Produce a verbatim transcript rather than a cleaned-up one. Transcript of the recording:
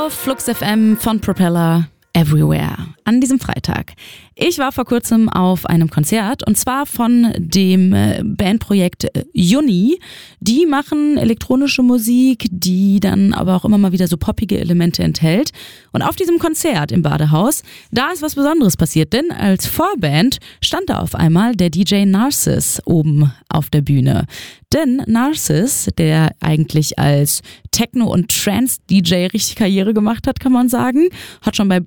auf Flux F M von Propeller Everywhere an diesem Freitag. Ich war vor kurzem auf einem Konzert und zwar von dem Bandprojekt Juni. Die machen elektronische Musik, die dann aber auch immer mal wieder so poppige Elemente enthält. Und auf diesem Konzert im Badehaus, da ist was Besonderes passiert, denn als Vorband stand da auf einmal der D J Narcissus oben auf der Bühne. Denn Narcissus, der eigentlich als Techno- und Trance-D J richtig Karriere gemacht hat, kann man sagen, hat schon bei